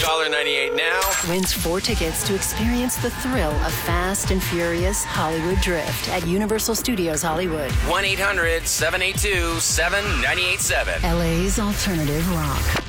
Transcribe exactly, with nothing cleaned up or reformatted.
Caller ninety-eight now wins four tickets to experience the thrill of Fast and Furious Hollywood Drift at Universal Studios Hollywood. one eight hundred seven eight two seven nine eight seven. L A's alternative rock.